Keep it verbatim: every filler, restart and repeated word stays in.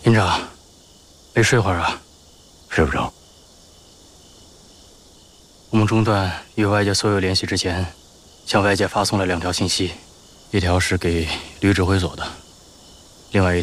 营长，没睡会儿啊？ 睡不着。 我们中段与外界所有联系之前，向外界发送了两条信息，一条是给旅指挥所的，另外一。